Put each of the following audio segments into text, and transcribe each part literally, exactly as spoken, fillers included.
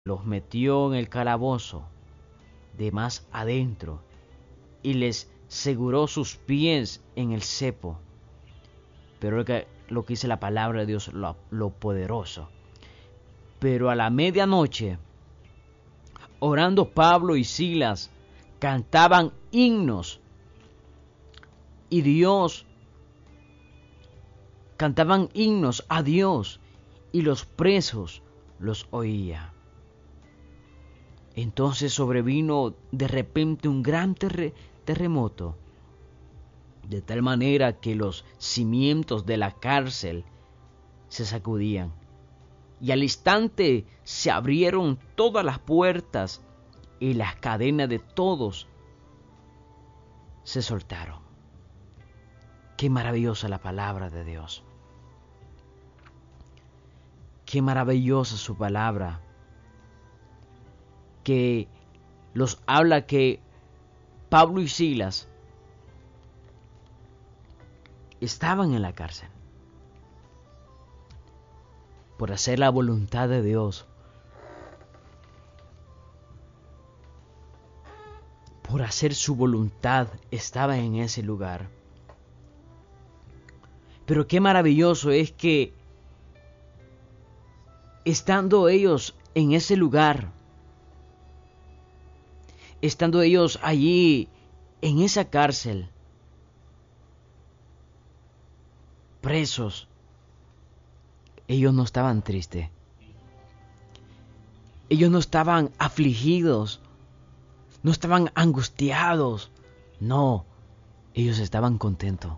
los metió en el calabozo de más adentro y les seguró sus pies en el cepo. Pero lo que, lo que dice la palabra de Dios, lo, lo poderoso. Pero a la medianoche, orando Pablo y Silas, cantaban himnos y Dios, cantaban himnos a Dios y los presos los oía. Entonces sobrevino de repente un gran terre, terremoto, de tal manera que los cimientos de la cárcel se sacudían. Y al instante se abrieron todas las puertas y las cadenas de todos se soltaron. Qué maravillosa la palabra de Dios. Qué maravillosa su palabra, que los habla que Pablo y Silas estaban en la cárcel por hacer la voluntad de Dios, por hacer su voluntad, estaban en ese lugar. Pero qué maravilloso es que estando ellos en ese lugar, estando ellos allí en esa cárcel, presos, ellos no estaban tristes. Ellos no estaban afligidos, no estaban angustiados. No, ellos estaban contentos.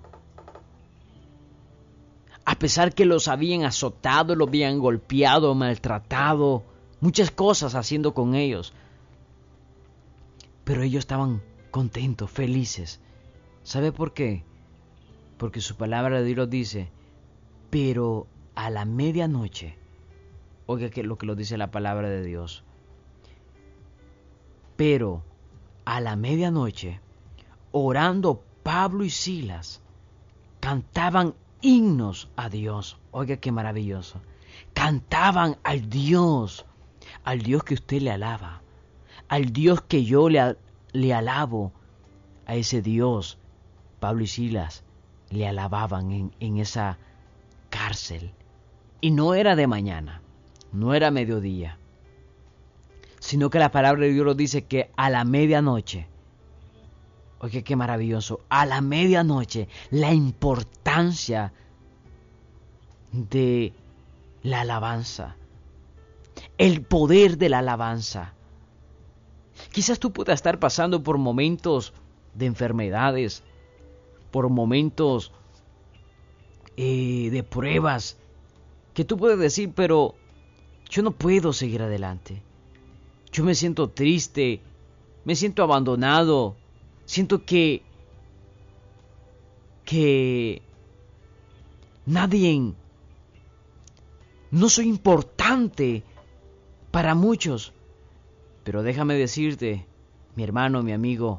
A pesar que los habían azotado, los habían golpeado, maltratado, muchas cosas haciendo con ellos. Pero ellos estaban contentos, felices. ¿Sabe por qué? Porque su palabra de Dios dice, pero a la medianoche, oiga que lo que lo dice la palabra de Dios, pero a la medianoche, orando Pablo y Silas, cantaban himnos a Dios. Oiga qué maravilloso. Cantaban al Dios, al Dios que usted le alaba, al Dios que yo le, le alabo, a ese Dios. Pablo y Silas le alababan en, en esa cárcel. Y no era de mañana, no era mediodía, sino que la palabra de Dios lo dice que a la medianoche. Oye, qué maravilloso. A la medianoche, la importancia de la alabanza, el poder de la alabanza. Quizás tú puedas estar pasando por momentos de enfermedades, por momentos eh, de pruebas, que tú puedes decir, pero yo no puedo seguir adelante. Yo me siento triste, me siento abandonado, siento que, que nadie, no soy importante para muchos. Pero déjame decirte, mi hermano, mi amigo,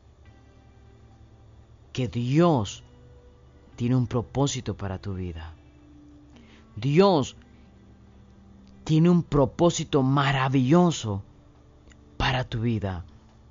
que Dios tiene un propósito para tu vida. Dios tiene un propósito maravilloso para tu vida.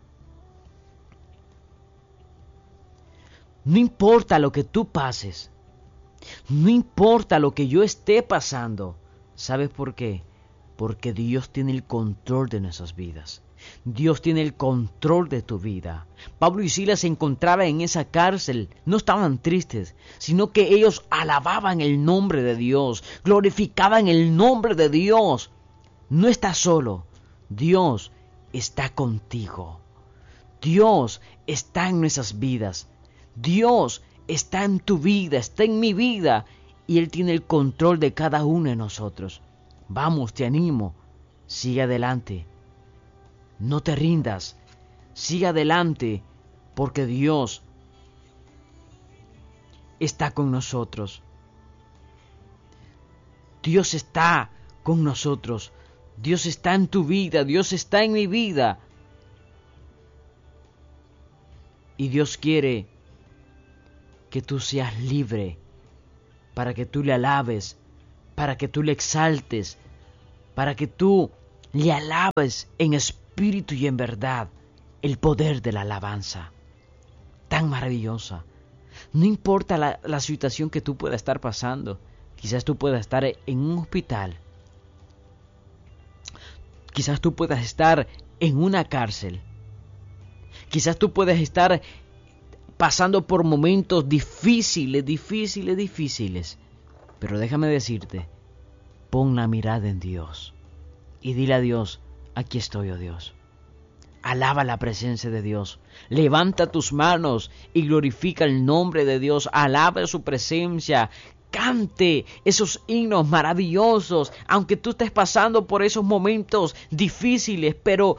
No importa lo que tú pases, no importa lo que yo esté pasando. ¿Sabes por qué? Porque Dios tiene el control de nuestras vidas. Dios tiene el control de tu vida. Pablo y Silas se encontraban en esa cárcel. No estaban tristes, sino que ellos alababan el nombre de Dios, glorificaban el nombre de Dios. No estás solo. Dios está contigo. Dios está en nuestras vidas. Dios está en tu vida, está en mi vida. Y Él tiene el control de cada uno de nosotros. Vamos, te animo. Sigue adelante. No te rindas, sigue adelante, porque Dios está con nosotros. Dios está con nosotros. Dios está en tu vida, Dios está en mi vida. Y Dios quiere que tú seas libre, para que tú le alabes, para que tú le exaltes, para que tú le alabes en espíritu y en verdad, el poder de la alabanza. Tan maravillosa. No importa la, la situación que tú puedas estar pasando. Quizás tú puedas estar en un hospital. Quizás tú puedas estar en una cárcel. Quizás tú puedas estar pasando por momentos difíciles, difíciles, difíciles. Pero déjame decirte, pon la mirada en Dios. Y dile a Dios, aquí estoy, oh Dios. Alaba la presencia de Dios. Levanta tus manos y glorifica el nombre de Dios. Alaba su presencia. Cante esos himnos maravillosos. Aunque tú estés pasando por esos momentos difíciles, pero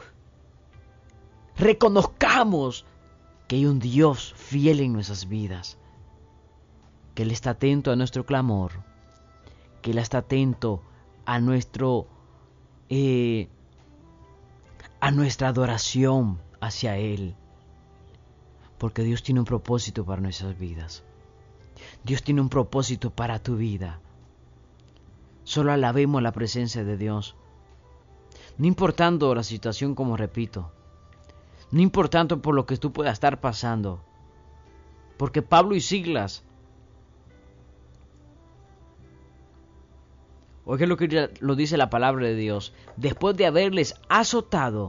reconozcamos que hay un Dios fiel en nuestras vidas. Que Él está atento a nuestro clamor. Que Él está atento a nuestro... Eh, a nuestra adoración hacia Él. Porque Dios tiene un propósito para nuestras vidas. Dios tiene un propósito para tu vida. Solo alabemos la presencia de Dios. No importando la situación, como repito. No importando por lo que tú puedas estar pasando. Porque Pablo y Silas, oiga lo que lo dice la palabra de Dios. Después de haberles azotado.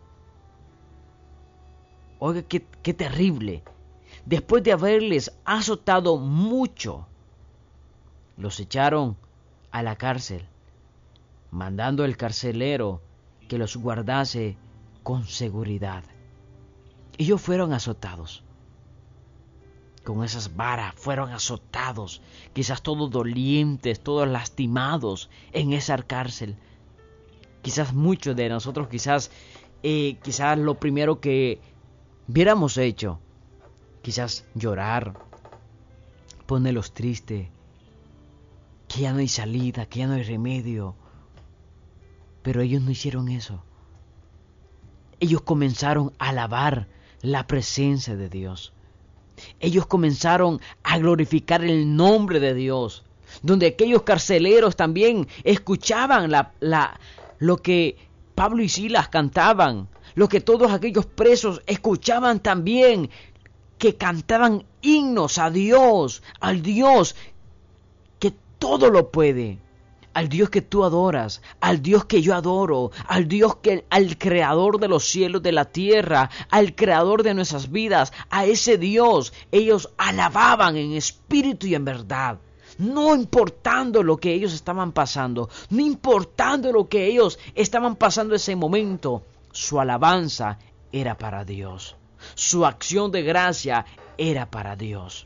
Oiga, qué, qué terrible. Después de haberles azotado mucho, los echaron a la cárcel, mandando al carcelero que los guardase con seguridad. Ellos fueron azotados. Con esas varas fueron azotados, quizás todos dolientes, todos lastimados en esa cárcel. Quizás muchos de nosotros, quizás, eh, quizás lo primero que hubiéramos hecho, quizás llorar, ponerlos tristes, que ya no hay salida, que ya no hay remedio. Pero ellos no hicieron eso. Ellos comenzaron a alabar la presencia de Dios. Ellos comenzaron a glorificar el nombre de Dios, donde aquellos carceleros también escuchaban la, la, lo que Pablo y Silas cantaban, lo que todos aquellos presos escuchaban también, que cantaban himnos a Dios, al Dios que todo lo puede, al Dios que tú adoras, al Dios que yo adoro, al Dios que, al creador de los cielos, de la tierra, al creador de nuestras vidas, a ese Dios. Ellos alababan en espíritu y en verdad, no importando lo que ellos estaban pasando, no importando lo que ellos estaban pasando ese momento, su alabanza era para Dios, su acción de gracia era para Dios.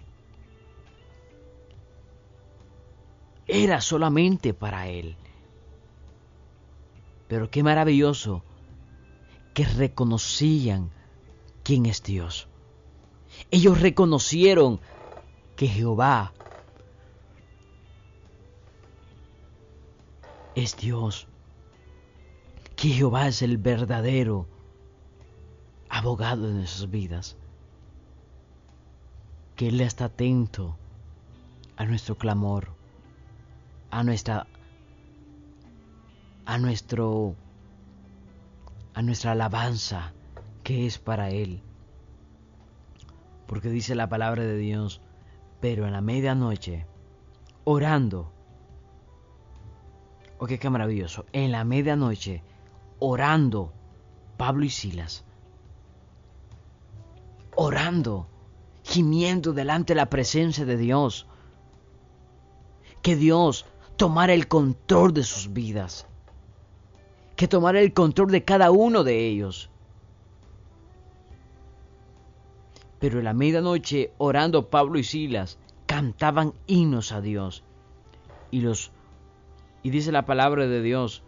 Era solamente para Él. Pero qué maravilloso que reconocían quién es Dios. Ellos reconocieron que Jehová es Dios, que Jehová es el verdadero abogado de nuestras vidas, que Él está atento a nuestro clamor, a nuestra a nuestro a nuestra alabanza que es para Él. Porque dice la palabra de Dios, pero en la medianoche, orando, ok, qué maravilloso, en la medianoche, orando, Pablo y Silas, orando, gimiendo delante de la presencia de Dios, que Dios tomara el control de sus vidas, que tomara el control de cada uno de ellos. Pero en la medianoche, orando, Pablo y Silas cantaban himnos a Dios. Y los y dice la palabra de Dios,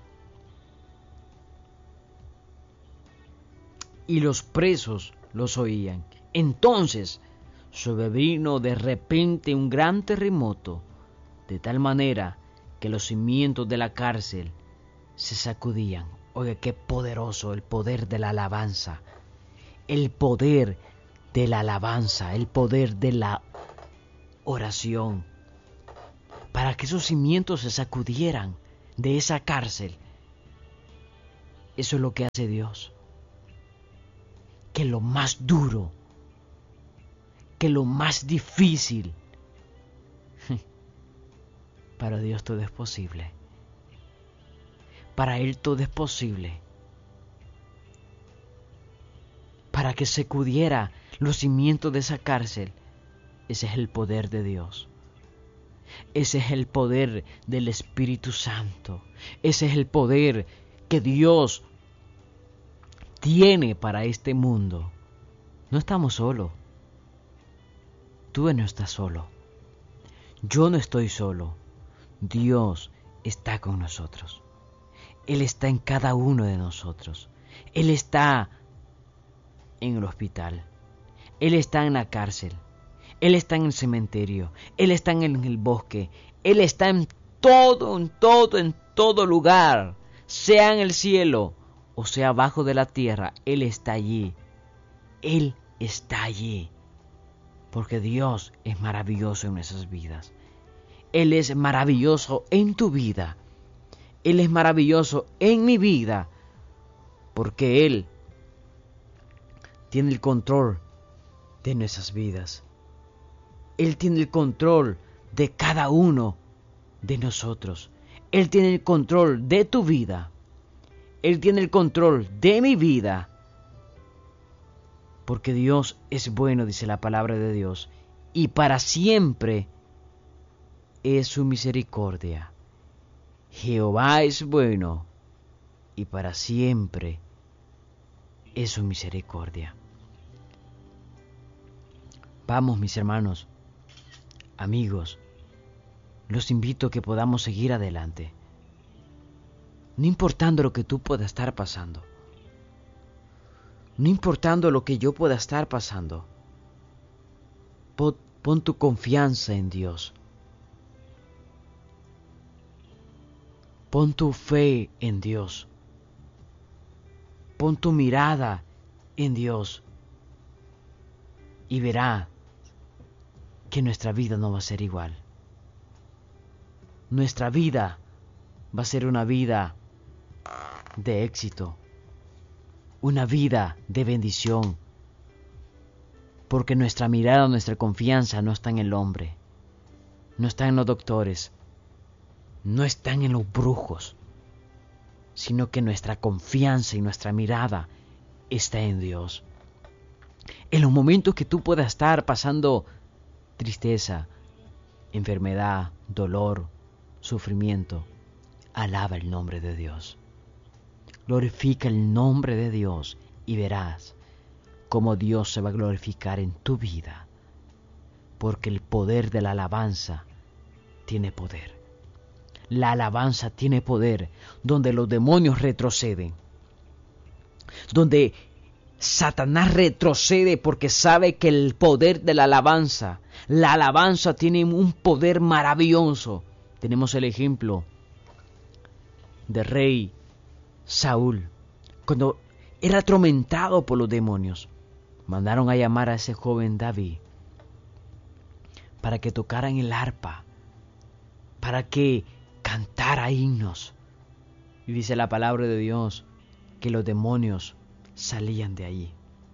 y los presos los oían. Entonces sobrevino de repente un gran terremoto, de tal manera que los cimientos de la cárcel se sacudían. Oiga, qué poderoso el poder de la alabanza, el poder de la alabanza, el poder de la oración, para que esos cimientos se sacudieran de esa cárcel. Eso es lo que hace Dios. Que lo más duro, que lo más difícil, para Dios todo es posible. Para Él todo es posible. Para que se sacudiera los cimientos de esa cárcel, ese es el poder de Dios. Ese es el poder del Espíritu Santo. Ese es el poder que Dios tiene para este mundo. No estamos solos. Tú no estás solo. Yo no estoy solo. Dios está con nosotros. Él está en cada uno de nosotros. Él está en el hospital. Él está en la cárcel. Él está en el cementerio. Él está en el bosque. Él está en todo, en todo, en todo lugar. Sea en el cielo o sea abajo de la tierra. Él está allí. Él está allí. Porque Dios es maravilloso en nuestras vidas. Él es maravilloso en tu vida. Él es maravilloso en mi vida. Porque Él tiene el control de nuestras vidas. Él tiene el control de cada uno de nosotros. Él tiene el control de tu vida. Él tiene el control de mi vida. Porque Dios es bueno, dice la palabra de Dios. Y para siempre es su misericordia. Jehová es bueno. Y para siempre es su misericordia. Vamos, mis hermanos, amigos, los invito a que podamos seguir adelante. No importando lo que tú puedas estar pasando. No importando lo que yo pueda estar pasando. Pon, pon tu confianza en Dios. Pon tu fe en Dios. Pon tu mirada en Dios. Y verá que nuestra vida no va a ser igual. Nuestra vida va a ser una vida de éxito, una vida de bendición, porque nuestra mirada, nuestra confianza no está en el hombre, no está en los doctores, no están en los brujos, sino que nuestra confianza y nuestra mirada está en Dios. En los momentos que tú puedas estar pasando tristeza, enfermedad, dolor, sufrimiento, alaba el nombre de Dios. Glorifica el nombre de Dios y verás cómo Dios se va a glorificar en tu vida. Porque el poder de la alabanza tiene poder. La alabanza tiene poder donde los demonios retroceden. Donde Satanás retrocede porque sabe que el poder de la alabanza, la alabanza tiene un poder maravilloso. Tenemos el ejemplo del rey Saúl. Cuando era atormentado por los demonios, mandaron a llamar a ese joven David para que tocaran el arpa, para que cantara himnos. Y dice la palabra de Dios que los demonios salían de allí.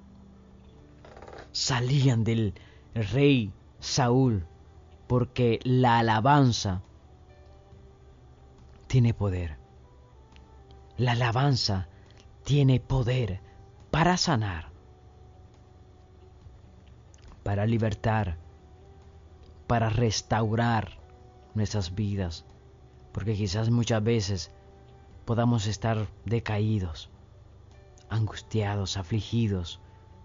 Salían del rey Saúl, porque la alabanza tiene poder. La alabanza tiene poder para sanar, para libertar, para restaurar nuestras vidas, porque quizás muchas veces podamos estar decaídos, angustiados, afligidos,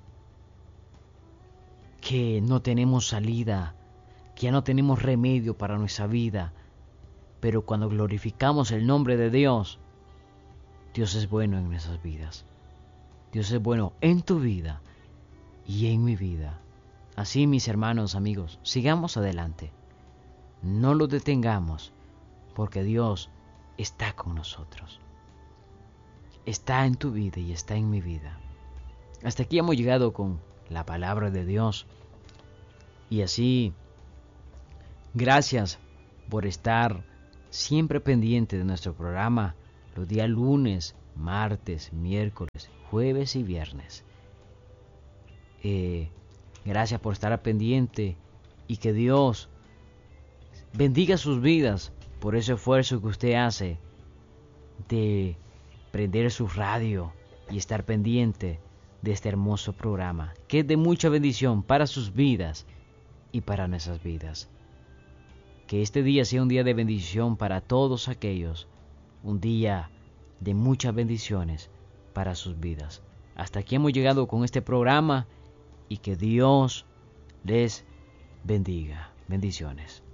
que no tenemos salida, que ya no tenemos remedio para nuestra vida, pero cuando glorificamos el nombre de Dios, Dios es bueno en nuestras vidas. Dios es bueno en tu vida y en mi vida. Así, mis hermanos, amigos, sigamos adelante. No lo detengamos, porque Dios está con nosotros. Está en tu vida y está en mi vida. Hasta aquí hemos llegado con la palabra de Dios. Y así, gracias por estar siempre pendiente de nuestro programa los días lunes, martes, miércoles, jueves y viernes. Eh, gracias por estar pendiente y que Dios bendiga sus vidas por ese esfuerzo que usted hace de prender su radio y estar pendiente de este hermoso programa, que es de mucha bendición para sus vidas y para nuestras vidas. Que este día sea un día de bendición para todos aquellos, un día de muchas bendiciones para sus vidas. Hasta aquí hemos llegado con este programa y que Dios les bendiga. Bendiciones.